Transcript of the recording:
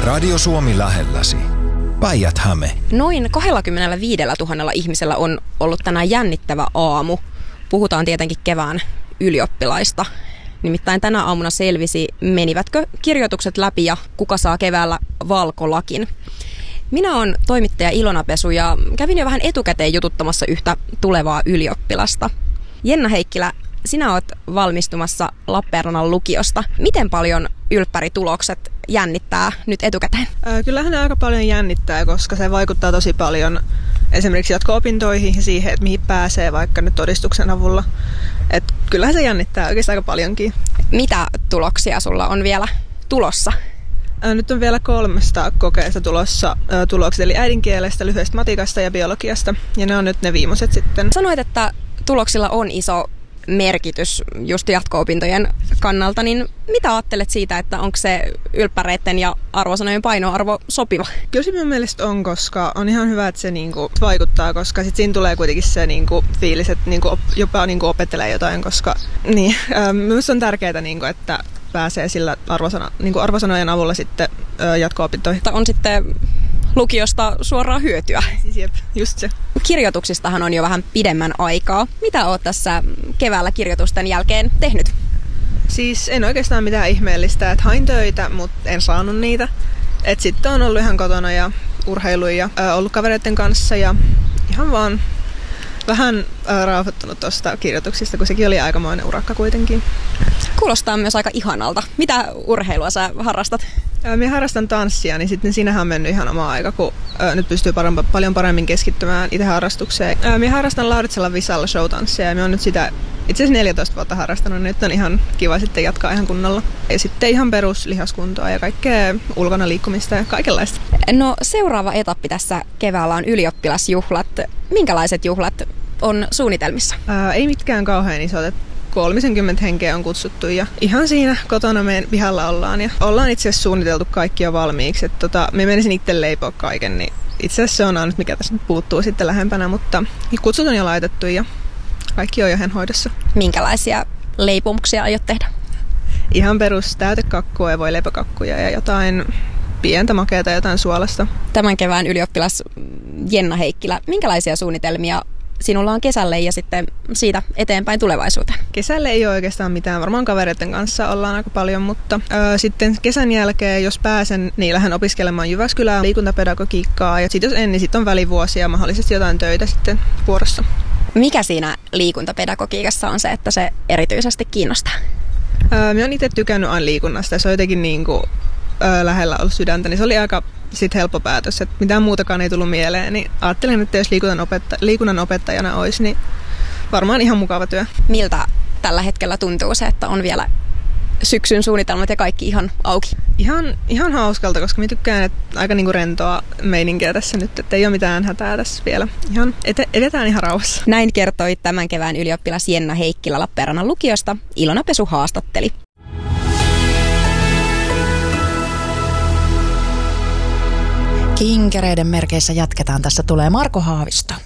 Radio Suomi lähelläsi. Päijät-Häme. Noin 25 000 ihmisellä on ollut tänään jännittävä aamu. Puhutaan tietenkin kevään ylioppilaista. Nimittäin tänä aamuna selvisi, menivätkö kirjoitukset läpi ja kuka saa keväällä valkolakin. Minä olen toimittaja Ilona Pesu ja kävin jo vähän etukäteen jututtamassa yhtä tulevaa ylioppilasta. Jenna Heikkilä, sinä olet valmistumassa Lappeenrannan lukiosta. Miten paljon ylppäritulokset jännittää nyt etukäteen? Kyllähän ne aika paljon jännittää, koska se vaikuttaa tosi paljon esimerkiksi jatko-opintoihin ja siihen, että mihin pääsee vaikka nyt todistuksen avulla. Et kyllähän se jännittää oikeastaan aika paljonkin. Mitä tuloksia sulla on vielä tulossa? Nyt on vielä 300 kokeesta tulossa tulokset, eli äidinkielestä, lyhyestä matikasta ja biologiasta. Ja ne on nyt ne viimeiset sitten. Sanoit, että tuloksilla on iso merkitys just jatko-opintojen kannalta, niin mitä ajattelet siitä, että onko se ylppäreiden ja arvosanojen painoarvo sopiva? Kyllä se minun mielestä on, koska on ihan hyvä, että se vaikuttaa, koska sit siinä tulee kuitenkin se fiilis, että jopa opettelee jotain, koska minusta on tärkeää, että pääsee sillä arvosanojen avulla sitten jatko-opintoihin. On sitten lukiosta suoraan hyötyä. Siis jep, just se. Kirjoituksistahan on jo vähän pidemmän aikaa. Mitä olet tässä keväällä kirjoitusten jälkeen tehnyt? Siis en oikeastaan mitään ihmeellistä, että hain töitä, mutta en saanut niitä. Et sitten on ollut ihan kotona ja urheiluja ja ollut kavereiden kanssa ja ihan vaan vähän rauhoittunut tuosta kirjoituksista, kun sekin oli aikamoinen urakka kuitenkin. Kuulostaa myös aika ihanalta. Mitä urheilua sä harrastat? Minä harrastan tanssia, niin sitten siinähän on mennyt ihan oma aika, kun nyt pystyy paljon paremmin keskittymään itse harrastukseen. Minä harrastan Lauritsella Visalla showtanssia ja minä olen nyt sitä itse asiassa 14 vuotta harrastanut, niin nyt on ihan kiva sitten jatkaa ihan kunnolla. Ja sitten ihan peruslihaskuntoa ja kaikkea ulkona liikkumista ja kaikenlaista. No seuraava etappi tässä keväällä on ylioppilasjuhlat. Minkälaiset juhlat on suunnitelmissa? Ei mitkään kauhean isot. 30 henkeä on kutsuttu ja ihan siinä kotona meidän pihalla ollaan. Ja ollaan itse asiassa suunniteltu kaikki jo valmiiksi. Me menisin itse leipoa kaiken, niin itse asiassa se on ainut, mikä tässä nyt puuttuu sitten lähempänä. Mutta kutsut on jo laitettu ja kaikki on jo ihan hoidossa. Minkälaisia leipomuksia aiot tehdä? Ihan perus täytekakkua ja voileipäkakkuja ja jotain pientä makeata, jotain suolasta. Tämän kevään ylioppilas Jenna Heikkilä, minkälaisia suunnitelmia sinulla on kesälle ja sitten siitä eteenpäin tulevaisuuteen? Kesälle ei ole oikeastaan mitään. Varmaan kavereiden kanssa ollaan aika paljon, mutta sitten kesän jälkeen, jos pääsen, niin lähden opiskelemaan Jyväskylään liikuntapedagogiikkaa. Ja sitten jos en, niin sitten on välivuosia ja mahdollisesti jotain töitä sitten vuorossa. Mikä siinä liikuntapedagogiikassa on se, että se erityisesti kiinnostaa? Minä olen itse tykännyt aina liikunnasta ja se on jotenkin lähellä ollut sydäntä, niin se oli aika helppo päätös, että mitään muutakaan ei tullut mieleen, niin ajattelin, että jos liikunnan opettajana olisi, niin varmaan ihan mukava työ. Miltä tällä hetkellä tuntuu se, että on vielä syksyn suunnitelmat ja kaikki ihan auki? Ihan hauskalta, koska minä tykkään, että aika rentoa meininkiä tässä nyt, että ei ole mitään hätää tässä vielä. Ihan edetään ihan rauhassa. Näin kertoi tämän kevään ylioppilas Jenna Heikkilä Lappeenrannan lukiosta. Ilona Pesu haastatteli. Kinkereiden merkeissä jatketaan. Tässä tulee Marko Haavisto.